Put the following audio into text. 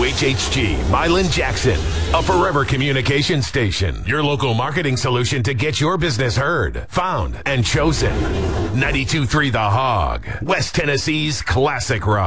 WHHG, Milan Jackson, a forever communication station. Your local marketing solution to get your business heard, found, and chosen. 92.3 The Hog, West Tennessee's classic rock.